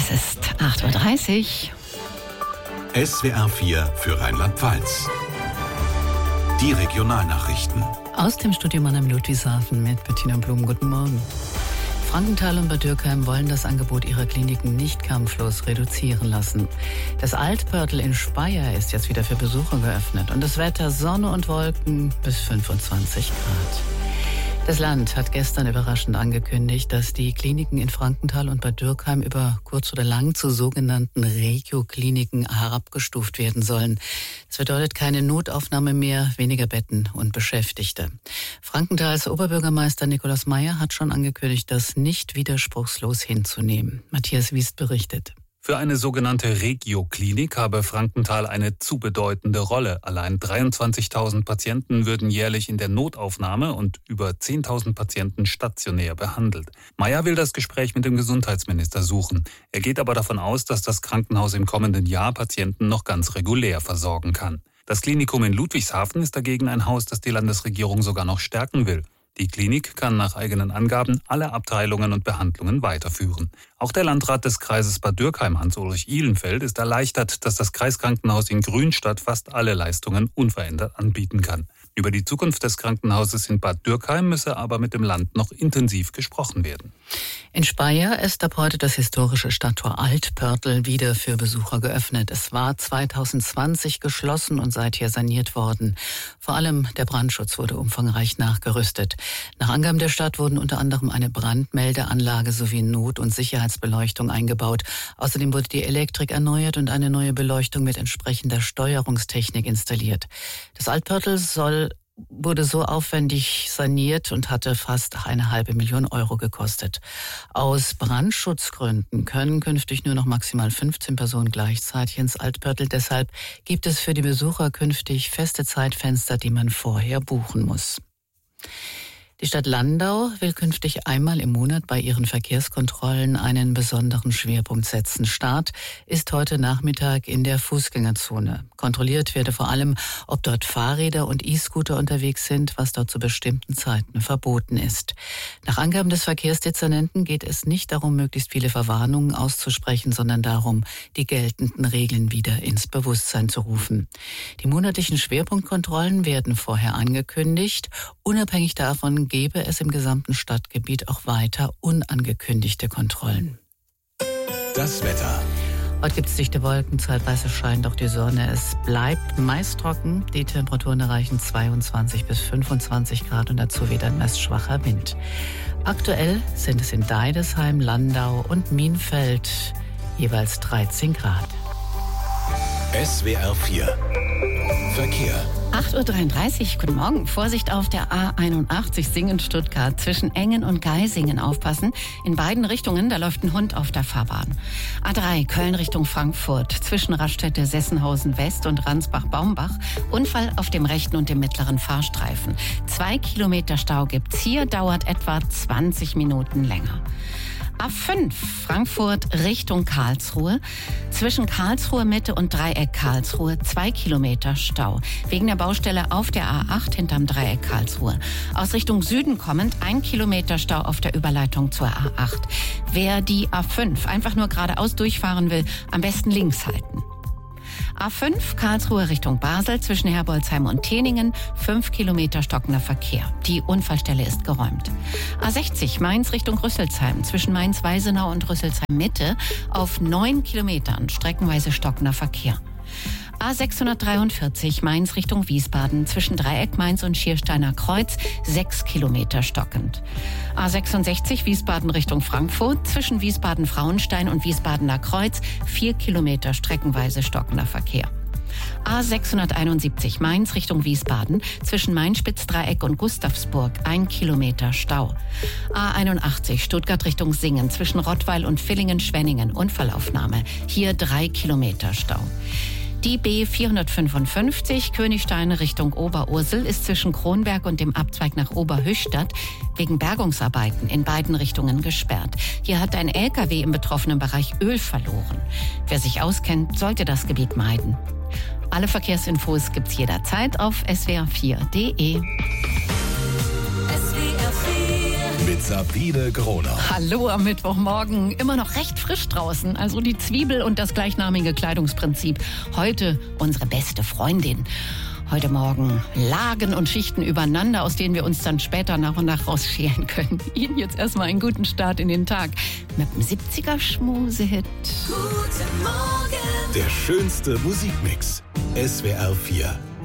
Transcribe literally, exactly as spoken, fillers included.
Es ist acht Uhr dreißig. S W R vier für Rheinland-Pfalz. Die Regionalnachrichten. Aus dem Studio Mannheim Ludwigshafen mit Bettina Blum. Guten Morgen. Frankenthal und Bad Dürkheim wollen das Angebot ihrer Kliniken nicht kampflos reduzieren lassen. Das Altpörtl in Speyer ist jetzt wieder für Besucher geöffnet und das Wetter Sonne und Wolken bis fünfundzwanzig Grad. Das Land hat gestern überraschend angekündigt, dass die Kliniken in Frankenthal und Bad Dürkheim über kurz oder lang zu sogenannten Regio-Kliniken herabgestuft werden sollen. Das bedeutet keine Notaufnahme mehr, weniger Betten und Beschäftigte. Frankenthals Oberbürgermeister Nikolaus Meyer hat schon angekündigt, das nicht widerspruchslos hinzunehmen. Matthias Wiest berichtet. Für eine sogenannte Regio-Klinik habe Frankenthal eine zu bedeutende Rolle. Allein dreiundzwanzigtausend Patienten würden jährlich in der Notaufnahme und über zehntausend Patienten stationär behandelt. Meyer will das Gespräch mit dem Gesundheitsminister suchen. Er geht aber davon aus, dass das Krankenhaus im kommenden Jahr Patienten noch ganz regulär versorgen kann. Das Klinikum in Ludwigshafen ist dagegen ein Haus, das die Landesregierung sogar noch stärken will. Die Klinik kann nach eigenen Angaben alle Abteilungen und Behandlungen weiterführen. Auch der Landrat des Kreises Bad Dürkheim, Hans-Ulrich Ihlenfeld, ist erleichtert, dass das Kreiskrankenhaus in Grünstadt fast alle Leistungen unverändert anbieten kann. Über die Zukunft des Krankenhauses in Bad Dürkheim müsse aber mit dem Land noch intensiv gesprochen werden. In Speyer ist ab heute das historische Stadttor Altpörtl wieder für Besucher geöffnet. Es war zweitausendzwanzig geschlossen und seither saniert worden. Vor allem der Brandschutz wurde umfangreich nachgerüstet. Nach Angaben der Stadt wurden unter anderem eine Brandmeldeanlage sowie Not- und Sicherheitsbeleuchtung eingebaut. Außerdem wurde die Elektrik erneuert und eine neue Beleuchtung mit entsprechender Steuerungstechnik installiert. Das Altpörtl soll wurde so aufwendig saniert und hatte fast eine halbe Million Euro gekostet. Aus Brandschutzgründen können künftig nur noch maximal fünfzehn Personen gleichzeitig ins Altpörtl. Deshalb gibt es für die Besucher künftig feste Zeitfenster, die man vorher buchen muss. Die Stadt Landau will künftig einmal im Monat bei ihren Verkehrskontrollen einen besonderen Schwerpunkt setzen. Start ist heute Nachmittag in der Fußgängerzone. Kontrolliert werde vor allem, ob dort Fahrräder und E-Scooter unterwegs sind, was dort zu bestimmten Zeiten verboten ist. Nach Angaben des Verkehrsdezernenten geht es nicht darum, möglichst viele Verwarnungen auszusprechen, sondern darum, die geltenden Regeln wieder ins Bewusstsein zu rufen. Die monatlichen Schwerpunktkontrollen werden vorher angekündigt. Unabhängig davon gäbe es im gesamten Stadtgebiet auch weiter unangekündigte Kontrollen. Das Wetter. Heute gibt es dichte Wolken, zeitweise scheint auch die Sonne. Es bleibt meist trocken. Die Temperaturen erreichen zweiundzwanzig bis fünfundzwanzig Grad und dazu wieder ein meist schwacher Wind. Aktuell sind es in Deidesheim, Landau und Mienfeld jeweils dreizehn Grad. S W R vier Verkehr. acht Uhr dreiunddreißig, guten Morgen. Vorsicht auf der A einundachtzig Singen-Stuttgart. Zwischen Engen und Geisingen aufpassen. In beiden Richtungen, da läuft ein Hund auf der Fahrbahn. A drei Köln Richtung Frankfurt. Zwischen Raststätte Sessenhausen West und Ransbach-Baumbach. Unfall auf dem rechten und dem mittleren Fahrstreifen. Zwei Kilometer Stau gibt's hier, dauert etwa zwanzig Minuten länger. A fünf Frankfurt Richtung Karlsruhe. Zwischen Karlsruhe Mitte und Dreieck Karlsruhe zwei Kilometer Stau. Wegen der Baustelle auf der A acht hinterm Dreieck Karlsruhe. Aus Richtung Süden kommend ein Kilometer Stau auf der Überleitung zur A acht. Wer die A fünf einfach nur geradeaus durchfahren will, am besten links halten. A fünf Karlsruhe Richtung Basel zwischen Herbolzheim und Teningen, fünf Kilometer stockender Verkehr. Die Unfallstelle ist geräumt. A sechzig Mainz Richtung Rüsselsheim zwischen Mainz-Weisenau und Rüsselsheim Mitte auf neun Kilometern streckenweise stockender Verkehr. A sechshundertdreiundvierzig Mainz Richtung Wiesbaden zwischen Dreieck Mainz und Schiersteiner Kreuz sechs Kilometer stockend. A sechsundsechzig Wiesbaden Richtung Frankfurt zwischen Wiesbaden-Frauenstein und Wiesbadener Kreuz vier Kilometer streckenweise stockender Verkehr. A sechshunderteinundsiebzig Mainz Richtung Wiesbaden zwischen Main-Spitz-Dreieck und Gustavsburg ein Kilometer Stau. A einundachtzig Stuttgart Richtung Singen zwischen Rottweil und Villingen-Schwenningen Unfallaufnahme. Hier drei Kilometer Stau. Die B vierhundertfünfundfünfzig Königstein Richtung Oberursel ist zwischen Kronberg und dem Abzweig nach Oberhöchstadt wegen Bergungsarbeiten in beiden Richtungen gesperrt. Hier hat ein L K W im betroffenen Bereich Öl verloren. Wer sich auskennt, sollte das Gebiet meiden. Alle Verkehrsinfos gibt's jederzeit auf s w r vier punkt d e. S W R vier mit Sabine Groner. Hallo am Mittwochmorgen. Immer noch recht frisch draußen. Also die Zwiebel und das gleichnamige Kleidungsprinzip. Heute unsere beste Freundin. Heute Morgen Lagen und Schichten übereinander, aus denen wir uns dann später nach und nach rausschälen können. Ihnen jetzt erstmal einen guten Start in den Tag mit dem siebziger-Schmusehit. Guten Morgen. Der schönste Musikmix. S W R vier.